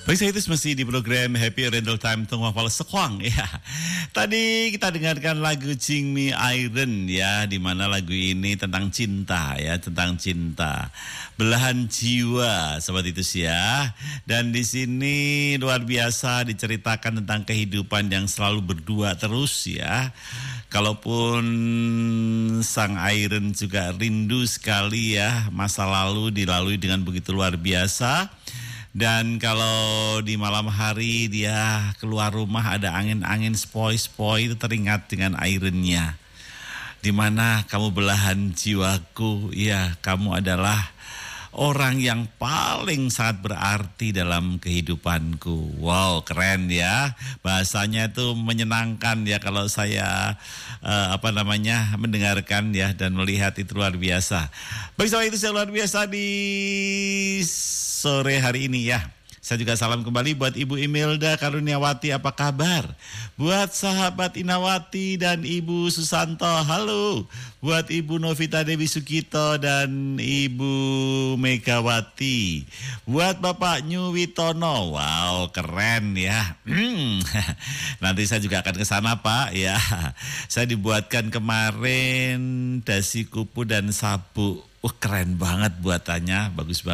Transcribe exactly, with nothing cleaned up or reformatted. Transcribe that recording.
Baik, saya itu masih di program Happy Rental Time Tengah Pala Sekwang ya. Tadi kita dengarkan lagu Jing Me Iron ya, di mana lagu ini tentang cinta ya, tentang cinta, belahan jiwa, sobat itu sih ya. Dan di sini luar biasa diceritakan tentang kehidupan yang selalu berdua terus ya. Kalaupun sang Iron juga rindu sekali ya, masa lalu dilalui dengan begitu luar biasa. Dan kalau di malam hari dia keluar rumah ada angin-angin sepoi-sepoi, itu teringat dengan Ironnya. Di mana kamu belahan jiwaku, ya kamu adalah orang yang paling sangat berarti dalam kehidupanku. Wow, keren ya. Bahasanya itu menyenangkan ya kalau saya uh, apa namanya mendengarkan ya dan melihat, itu luar biasa. Bagi saya itu saya luar biasa di sore hari ini ya. Saya juga salam kembali buat Ibu Imelda Karuniawati, apa kabar? Buat sahabat Inawati dan Ibu Susanto, halo. Buat Ibu Novita Dewi Sukito dan Ibu Megawati. Buat Bapak Nyu Witono, wow keren ya. Nanti saya juga akan ke sana Pak ya. Saya dibuatkan kemarin dasi kupu dan sabuk. Wah keren banget buatannya, bagus banget.